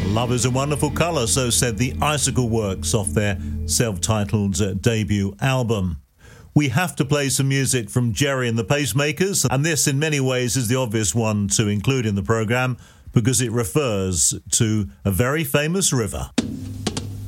Love is a wonderful colour, so said the Icicle Works off their self-titled debut album. We have to play some music from Gerry and the Pacemakers, and this in many ways is the obvious one to include in the programme because it refers to a very famous river.